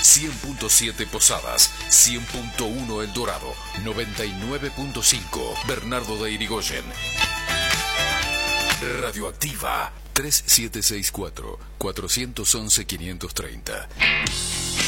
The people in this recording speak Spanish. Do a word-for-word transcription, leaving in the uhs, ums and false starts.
cien punto siete Posadas, cien punto uno El Dorado, noventa y nueve punto cinco Bernardo de Irigoyen. Radioactiva tres siete seis cuatro, cuatro uno uno, quinientos treinta.